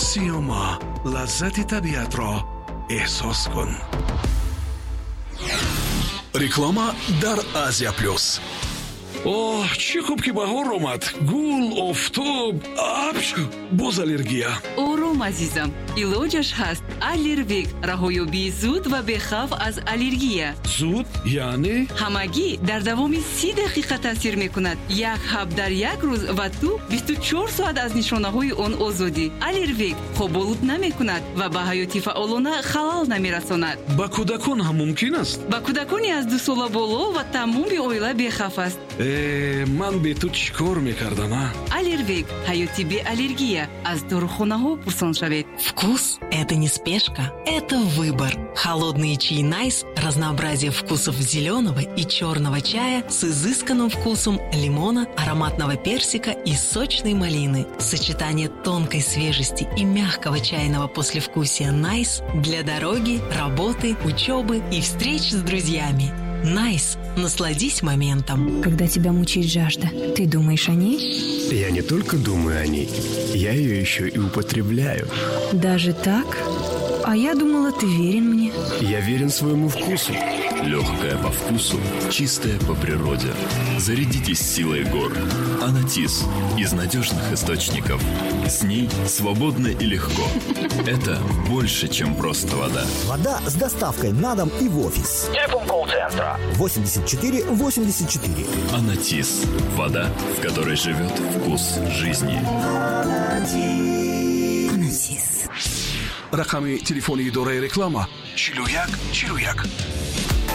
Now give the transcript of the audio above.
سیاما، لذت طبیعت را احساس کن. реклама дар Азия Плюс. О, чӣ хуб ки баҳор омад. Гул, офтоб, боз аллергия. ором азизам, илоҷаш ҳаст. Аллервек, раҳоёбии зуд ва бехавф аз аллергия. Зуд яъне ҳамагӣ дар давоми 30 дақиқа таъсир мекунад. Як ҳаб дар як рӯз ва ту 24 соат аз нишонаҳои он озодӣ. Аллервек хоболуд намекунад ва ба ҳаёти фаъолона халал намерасонад. ба кӯдакон ҳам мумкин аст? ба кӯдакони аз 2 сола боло ва тамоми оила бехавф аст. ман бе ту чӣ кор мекардам? Аллервек, ҳаёти бе аллергия. Аз дорухонаҳо пурсон шавед. Вкус – это не спешка, это выбор. Холодные чаи Найс – разнообразие вкусов зеленого и черного чая с изысканным вкусом лимона, ароматного персика и сочной малины. Сочетание тонкой свежести и мягкого чайного послевкусия Найс для дороги, работы, учебы и встреч с друзьями. Найс. Насладись моментом. Когда тебя мучает жажда, ты думаешь о ней? Я не только думаю о ней, я ее еще и употребляю. Даже так? А я думала, ты верен мне. Я верен своему вкусу. Легкая по вкусу, чистая по природе. Зарядитесь силой гор. Анатис из надежных источников. С ней свободно и легко. Это больше, чем просто вода. Вода с доставкой на дом и в офис. Телефон колл-центра 84 84. Анатис. Вода, в которой живет вкус жизни. Анатис. рақами телефони идораи реклама 41 41.